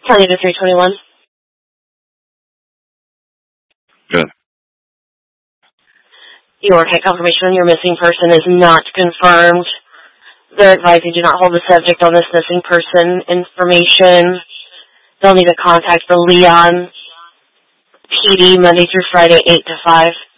County to 321. Good. Your hit confirmation on your missing person is not confirmed. They're advising do not hold the subject on this missing person information. They'll need to contact the Leon PD Monday through Friday, 8 to 5.